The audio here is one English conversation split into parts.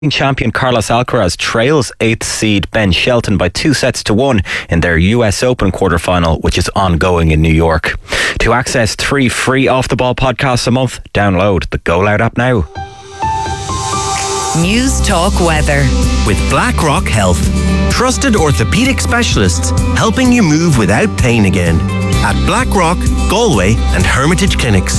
Champion Carlos Alcaraz trails 8th seed Ben Shelton by 2-1 in their US Open quarterfinal, which is ongoing in New York. To access 3 free Off the Ball podcasts a month, download the Go Loud app now. News Talk Weather with BlackRock Health. Trusted orthopaedic specialists helping you move without pain again. At BlackRock, Galway and Hermitage Clinics.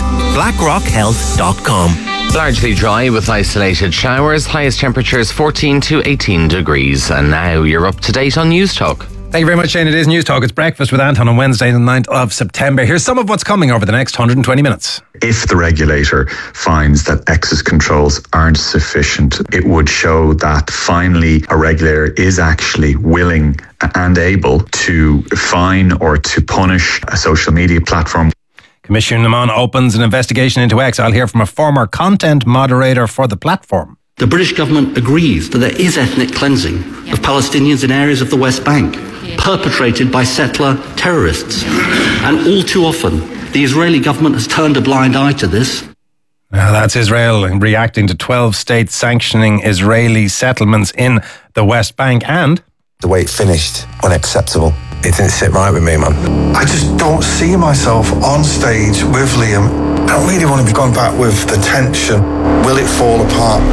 BlackRockHealth.com. Largely dry with isolated showers, highest temperatures 14 to 18 degrees. And now you're up to date on News Talk. Thank you very much, Shane. It is News Talk. It's Breakfast with Anton on Wednesday, the 9th of September. Here's some of what's coming over the next 120 minutes. If the regulator finds that excess controls aren't sufficient, it would show that finally a regulator is actually willing and able to fine or to punish a social media platform. Commissioner Lamont opens an investigation into X. I'll hear from a former content moderator for the platform. The British government agrees that there is ethnic cleansing of Palestinians in areas of the West Bank, perpetrated by settler terrorists. And all too often, the Israeli government has turned a blind eye to this. Now, that's Israel reacting to 12 states sanctioning Israeli settlements in the West Bank, and the way it finished, unacceptable. It didn't sit right with me, man. I just don't see myself on stage with Liam. I don't really want to be going back with the tension. Will it fall apart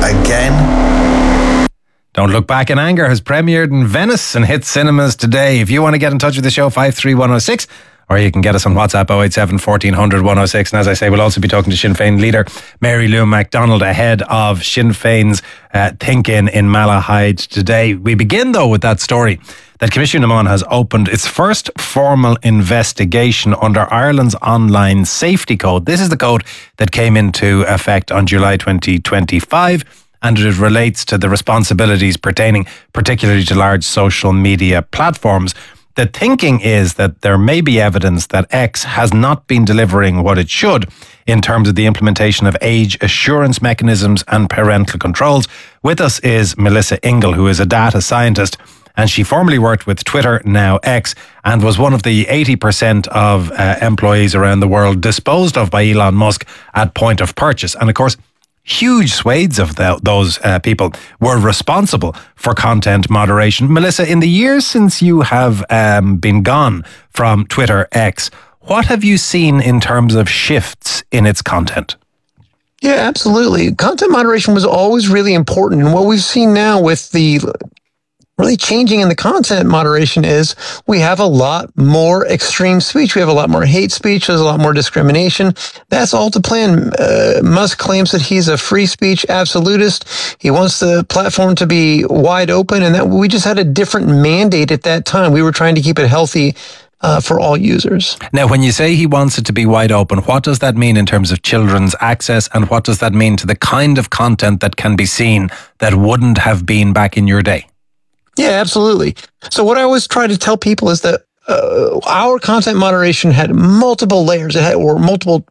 again? Don't Look Back in Anger has premiered in Venice and hit cinemas today. If you want to get in touch with the show, 53106, or you can get us on WhatsApp 087 1400 106. And as I say, we'll also be talking to Sinn Féin leader Mary Lou MacDonald ahead of Sinn Féin's think-in in Malahide today. We begin, though, with that story that Commissioner Lamont has opened its first formal investigation under Ireland's online safety code. This is the code that came into effect on July 2025, and it relates to the responsibilities pertaining particularly to large social media platforms. The thinking is that there may be evidence that X has not been delivering what it should in terms of the implementation of age assurance mechanisms and parental controls. With us is Melissa Ingle, who is a data scientist, and she formerly worked with Twitter, now X, and was one of the 80% of employees around the world disposed of by Elon Musk at point of purchase. And of course, huge swathes of those people were responsible for content moderation. Melissa, in the years since you have been gone from Twitter X, what have you seen in terms of shifts in its content? Yeah, absolutely. Content moderation was always really important. And what we've seen now with the really changing in the content moderation is we have a lot more extreme speech. We have a lot more hate speech. There's a lot more discrimination. That's all to plan. Musk claims that he's a free speech absolutist. He wants the platform to be wide open, and that we just had a different mandate at that time. We were trying to keep it healthy for all users. Now, when you say he wants it to be wide open, what does that mean in terms of children's access, and what does that mean to the kind of content that can be seen that wouldn't have been back in your day? Yeah, absolutely. So what I always try to tell people is that our content moderation had multiple layers, or multiple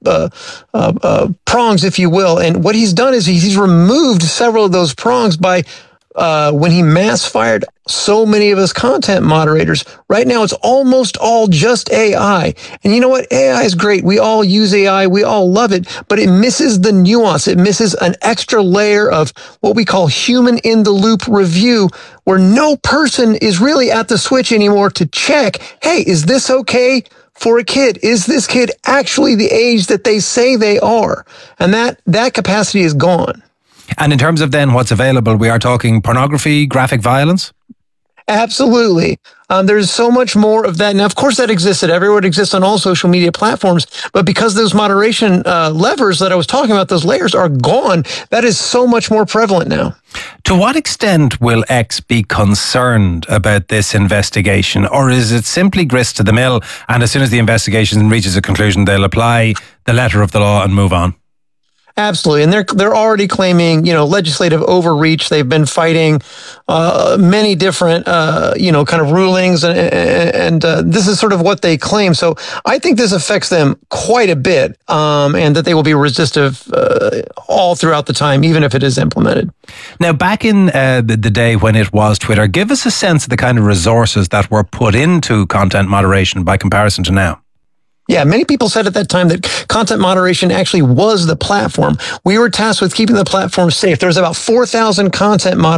prongs, if you will. And what he's done is he's removed several of those prongs by when he mass fired so many of his content moderators. Right now, it's almost all just AI. And you know what? AI is great. We all use AI. We all love it, but it misses the nuance. It misses an extra layer of what we call human in the loop review, where no person is really at the switch anymore to check, hey, is this okay for a kid? Is this kid actually the age that they say they are? And that capacity is gone. And in terms of then what's available, we are talking pornography, graphic violence? Absolutely. There's so much more of that. Now, of course, that existed everywhere. It exists on all social media platforms. But because those moderation levers that I was talking about, those layers are gone, that is so much more prevalent now. To what extent will X be concerned about this investigation? Or is it simply grist to the mill, and as soon as the investigation reaches a conclusion, they'll apply the letter of the law and move on? Absolutely. And they're already claiming, legislative overreach. They've been fighting many different, kind of rulings. And this is sort of what they claim. So I think this affects them quite a bit, and that they will be resistive all throughout the time, even if it is implemented. Now, back in the day when it was Twitter, give us a sense of the kind of resources that were put into content moderation by comparison to now. Yeah, many people said at that time that content moderation actually was the platform. We were tasked with keeping the platform safe. There was about 4,000 content moderators